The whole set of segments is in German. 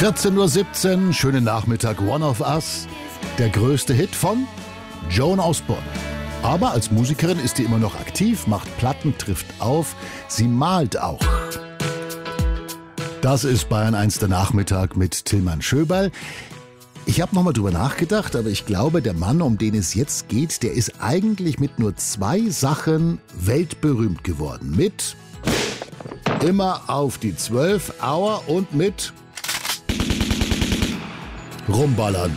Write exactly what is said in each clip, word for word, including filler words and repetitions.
vierzehn Uhr siebzehn, schönen Nachmittag, One of Us. Der größte Hit von Joan Osborne. Aber als Musikerin ist sie immer noch aktiv, macht Platten, trifft auf, sie malt auch. Das ist Bayern eins der Nachmittag mit Tilman Schöberl. Ich habe nochmal drüber nachgedacht, aber ich glaube, der Mann, um den es jetzt geht, der ist eigentlich mit nur zwei Sachen weltberühmt geworden. Mit Immer auf die zwölf Hour und mit Rumballern.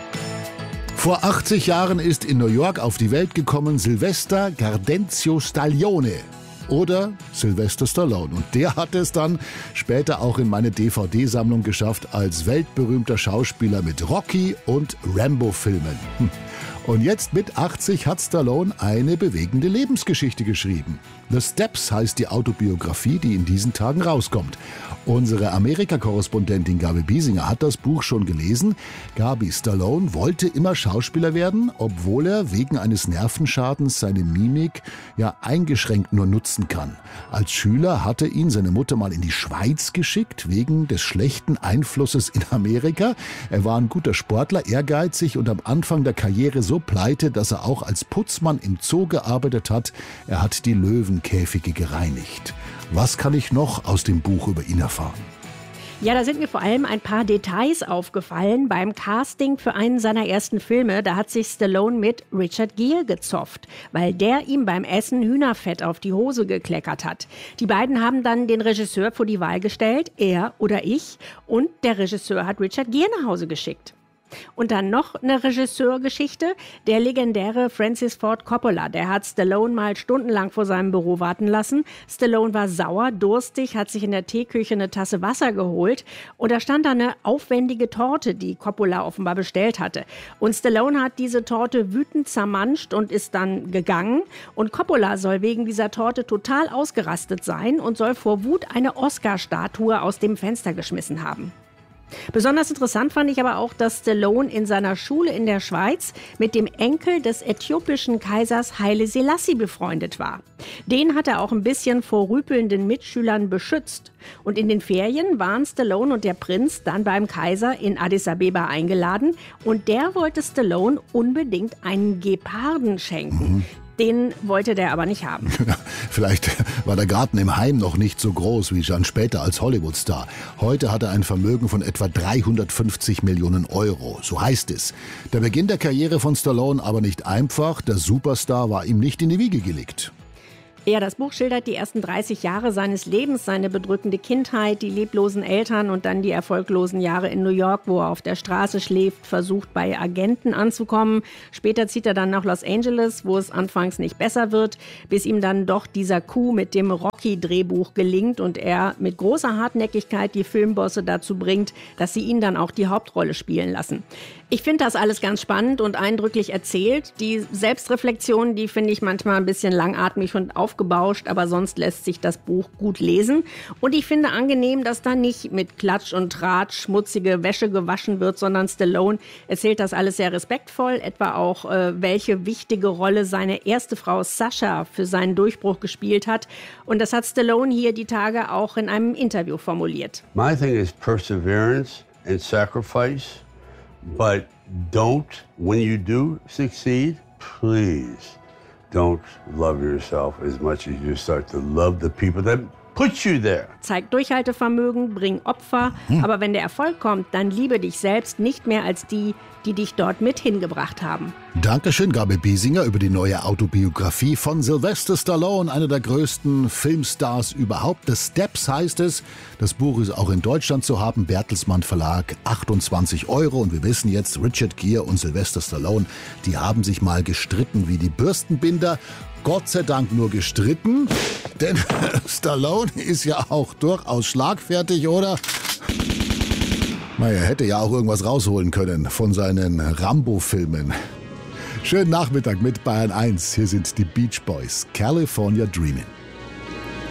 Vor achtzig Jahren ist in New York auf die Welt gekommen Sylvester Gardenzio Staglione oder Sylvester Stallone. Und der hat es dann später auch in meine D V D-Sammlung geschafft als weltberühmter Schauspieler mit Rocky- und Rambo-Filmen. Hm. Und jetzt mit achtzig hat Stallone eine bewegende Lebensgeschichte geschrieben. The Steps heißt die Autobiografie, die in diesen Tagen rauskommt. Unsere Amerika-Korrespondentin Gabi Biesinger hat das Buch schon gelesen. Gabi, Stallone wollte immer Schauspieler werden, obwohl er wegen eines Nervenschadens seine Mimik ja eingeschränkt nur nutzen kann. Als Schüler hatte ihn seine Mutter mal in die Schweiz geschickt, wegen des schlechten Einflusses in Amerika. Er war ein guter Sportler, ehrgeizig und am Anfang der Karriere so pleite, dass er auch als Putzmann im Zoo gearbeitet hat. Er hat die Löwenkäfige gereinigt. Was kann ich noch aus dem Buch über ihn erfahren? Ja, da sind mir vor allem ein paar Details aufgefallen beim Casting für einen seiner ersten Filme. Da hat sich Stallone mit Richard Gere gezofft, weil der ihm beim Essen Hühnerfett auf die Hose gekleckert hat. Die beiden haben dann den Regisseur vor die Wahl gestellt, er oder ich. Und der Regisseur hat Richard Gere nach Hause geschickt. Und dann noch eine Regisseurgeschichte. Der legendäre Francis Ford Coppola, der hat Stallone mal stundenlang vor seinem Büro warten lassen. Stallone war sauer, durstig, hat sich in der Teeküche eine Tasse Wasser geholt. Und da stand da eine aufwendige Torte, die Coppola offenbar bestellt hatte. Und Stallone hat diese Torte wütend zermanscht und ist dann gegangen. Und Coppola soll wegen dieser Torte total ausgerastet sein und soll vor Wut eine Oscar-Statue aus dem Fenster geschmissen haben. Besonders interessant fand ich aber auch, dass Stallone in seiner Schule in der Schweiz mit dem Enkel des äthiopischen Kaisers Haile Selassie befreundet war. Den hat er auch ein bisschen vor rüpelnden Mitschülern beschützt. Und in den Ferien waren Stallone und der Prinz dann beim Kaiser in Addis Abeba eingeladen. Und der wollte Stallone unbedingt einen Geparden schenken. Mhm. Den wollte der aber nicht haben. Vielleicht war der Garten im Heim noch nicht so groß wie dann später als Hollywoodstar. Heute hat er ein Vermögen von etwa dreihundertfünfzig Millionen Euro, so heißt es. Der Beginn der Karriere von Stallone aber nicht einfach. Der Superstar war ihm nicht in die Wiege gelegt. Ja, das Buch schildert die ersten dreißig Jahre seines Lebens, seine bedrückende Kindheit, die leblosen Eltern und dann die erfolglosen Jahre in New York, wo er auf der Straße schläft, versucht bei Agenten anzukommen. Später zieht er dann nach Los Angeles, wo es anfangs nicht besser wird, bis ihm dann doch dieser Coup mit dem Rocky-Drehbuch gelingt und er mit großer Hartnäckigkeit die Filmbosse dazu bringt, dass sie ihn dann auch die Hauptrolle spielen lassen. Ich finde das alles ganz spannend und eindrücklich erzählt. Die Selbstreflexion, die finde ich manchmal ein bisschen langatmig und aufgebauscht, aber sonst lässt sich das Buch gut lesen. Und ich finde angenehm, dass da nicht mit Klatsch und Tratsch schmutzige Wäsche gewaschen wird, sondern Stallone erzählt das alles sehr respektvoll, etwa auch, äh, welche wichtige Rolle seine erste Frau Sasha für seinen Durchbruch gespielt hat. Und das hat Stallone hier die Tage auch in einem Interview formuliert. My thing is perseverance and sacrifice. But don't, when you do succeed, please don't love yourself as much as you start to love the people that put you there. Zeig Durchhaltevermögen, bring Opfer, hm. aber wenn der Erfolg kommt, dann liebe dich selbst nicht mehr als die, die dich dort mit hingebracht haben. Dankeschön, Gabi Biesinger, über die neue Autobiografie von Sylvester Stallone, einer der größten Filmstars überhaupt. The Steps heißt es. Das Buch ist auch in Deutschland zu haben. Bertelsmann Verlag, achtundzwanzig Euro. Und wir wissen jetzt, Richard Gere und Sylvester Stallone, die haben sich mal gestritten wie die Bürstenbinder. Gott sei Dank nur gestritten, denn Stallone ist ja auch durchaus schlagfertig, oder? Na, er hätte ja auch irgendwas rausholen können von seinen Rambo-Filmen. Schönen Nachmittag mit Bayern eins. Hier sind die Beach Boys, California Dreamin'.